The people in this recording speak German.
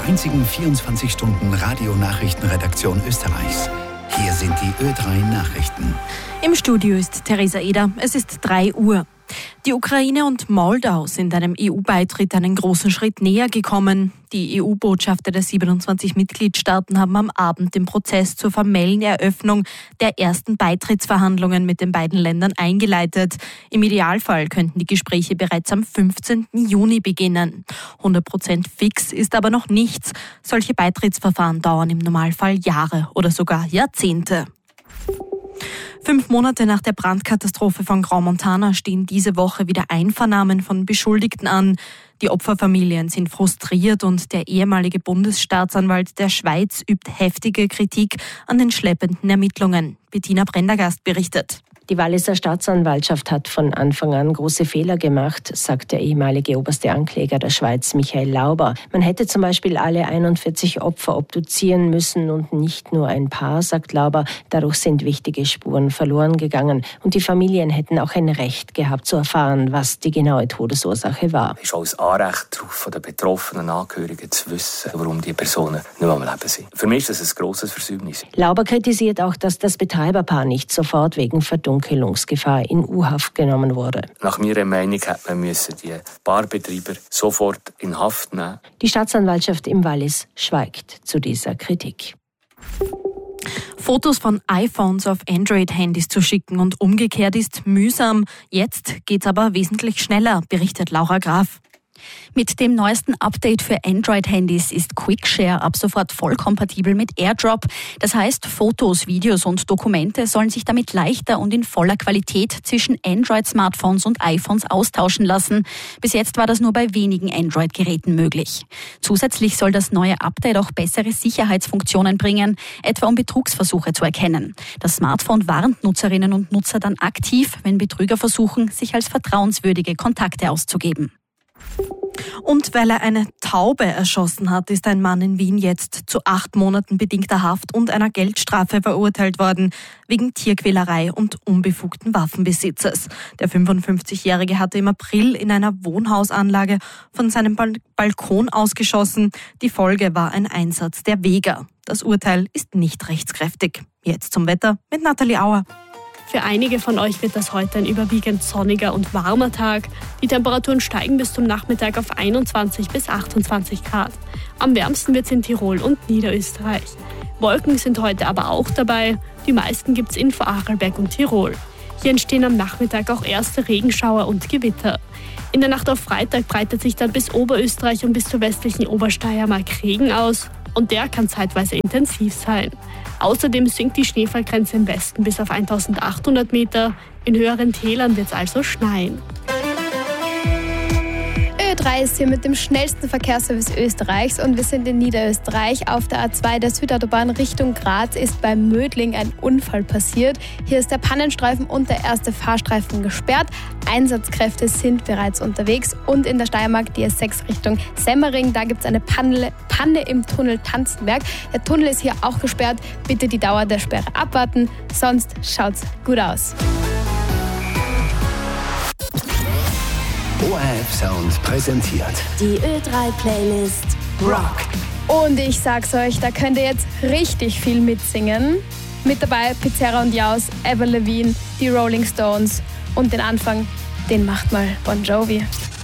einzigen 24-Stunden-Radio-Nachrichtenredaktion Österreichs. Hier sind die Ö3-Nachrichten. Im Studio ist Theresa Eder. Es ist 3 Uhr. Die Ukraine und Moldau sind einem EU-Beitritt einen großen Schritt näher gekommen. Die EU-Botschafter der 27 Mitgliedstaaten haben am Abend den Prozess zur formellen Eröffnung der ersten Beitrittsverhandlungen mit den beiden Ländern eingeleitet. Im Idealfall könnten die Gespräche bereits am 15. Juni beginnen. 100% fix ist aber noch nichts. Solche Beitrittsverfahren dauern im Normalfall Jahre oder sogar Jahrzehnte. 5 Monate nach der Brandkatastrophe von Grand Montana stehen diese Woche wieder Einvernahmen von Beschuldigten an. Die Opferfamilien sind frustriert und der ehemalige Bundesstaatsanwalt der Schweiz übt heftige Kritik an den schleppenden Ermittlungen. Bettina Prendergast berichtet. Die Walliser Staatsanwaltschaft hat von Anfang an große Fehler gemacht, sagt der ehemalige oberste Ankläger der Schweiz, Michael Lauber. Man hätte zum Beispiel alle 41 Opfer obduzieren müssen und nicht nur ein paar, sagt Lauber. Dadurch sind wichtige Spuren verloren gegangen und die Familien hätten auch ein Recht gehabt zu erfahren, was die genaue Todesursache war. Es ist auch ein Anrecht darauf, von den betroffenen Angehörigen zu wissen, warum die Personen nicht mehr am Leben sind. Für mich ist das ein grosses Versäumnis. Lauber kritisiert auch, dass das Betreiberpaar nicht sofort wegen Verdunkelungsgefahr in U-Haft genommen wurde. Nach meiner Meinung hätte man die Barbetreiber sofort in Haft nehmen. Die Staatsanwaltschaft im Wallis schweigt zu dieser Kritik. Fotos von iPhones auf Android-Handys zu schicken und umgekehrt ist mühsam. Jetzt geht's aber wesentlich schneller, berichtet Laura Graf. Mit dem neuesten Update für Android-Handys ist QuickShare ab sofort voll kompatibel mit AirDrop. Das heißt, Fotos, Videos und Dokumente sollen sich damit leichter und in voller Qualität zwischen Android-Smartphones und iPhones austauschen lassen. Bis jetzt war das nur bei wenigen Android-Geräten möglich. Zusätzlich soll das neue Update auch bessere Sicherheitsfunktionen bringen, etwa um Betrugsversuche zu erkennen. Das Smartphone warnt Nutzerinnen und Nutzer dann aktiv, wenn Betrüger versuchen, sich als vertrauenswürdige Kontakte auszugeben. Und weil er eine Taube erschossen hat, ist ein Mann in Wien jetzt zu 8 Monaten bedingter Haft und einer Geldstrafe verurteilt worden, wegen Tierquälerei und unbefugten Waffenbesitzes. Der 55-Jährige hatte im April in einer Wohnhausanlage von seinem Balkon ausgeschossen. Die Folge war ein Einsatz der Weger. Das Urteil ist nicht rechtskräftig. Jetzt zum Wetter mit Nathalie Auer. Für einige von euch wird das heute ein überwiegend sonniger und warmer Tag. Die Temperaturen steigen bis zum Nachmittag auf 21 bis 28 Grad. Am wärmsten wird es in Tirol und Niederösterreich. Wolken sind heute aber auch dabei. Die meisten gibt es in Vorarlberg und Tirol. Hier entstehen am Nachmittag auch erste Regenschauer und Gewitter. In der Nacht auf Freitag breitet sich dann bis Oberösterreich und bis zur westlichen Obersteiermark Regen aus. Und der kann zeitweise intensiv sein. Außerdem sinkt die Schneefallgrenze im Westen bis auf 1800 Meter. In höheren Tälern wird es also schneien. Ö3 ist hier mit dem schnellsten Verkehrsservice Österreichs und wir sind in Niederösterreich. Auf der A2 der Südautobahn Richtung Graz ist bei Mödling ein Unfall passiert. Hier ist der Pannenstreifen und der erste Fahrstreifen gesperrt. Einsatzkräfte sind bereits unterwegs und in der Steiermark die S6 Richtung Semmering. Da gibt es eine Panne im Tunnel Tanzenberg. Der Tunnel ist hier auch gesperrt. Bitte die Dauer der Sperre abwarten, sonst schaut's gut aus. ORF Sound präsentiert Die Ö3-Playlist Rock. Und ich sag's euch, da könnt ihr jetzt richtig viel mitsingen. Mit dabei Pizzerra und Jaus, Avril Lavigne, die Rolling Stones und den Anfang, den macht mal Bon Jovi.